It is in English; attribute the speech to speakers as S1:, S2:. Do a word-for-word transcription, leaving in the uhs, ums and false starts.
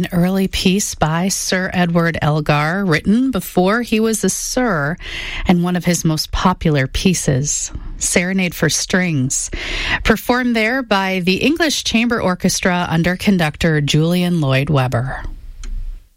S1: an early piece by Sir Edward Elgar, written before he was a Sir, and one of his most popular pieces, Serenade for Strings, performed there by the English Chamber Orchestra under conductor Julian Lloyd Webber.